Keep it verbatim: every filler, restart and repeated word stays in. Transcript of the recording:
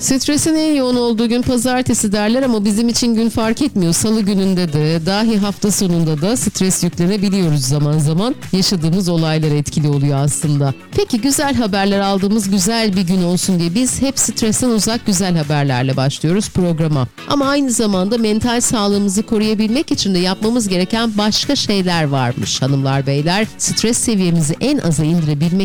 Stresin en yoğun olduğu gün pazartesi derler ama bizim için gün fark etmiyor. Salı gününde de, dahi hafta sonunda da stres yüklenebiliyoruz zaman zaman. Yaşadığımız olaylar etkili oluyor aslında. Peki güzel haberler aldığımız güzel bir gün olsun diye biz hep stresten uzak güzel haberlerle başlıyoruz programa. Ama aynı zamanda mental sağlığımızı koruyabilmek için de yapmamız gereken başka şeyler varmış hanımlar beyler. Stres seviyemizi en aza indirebilmek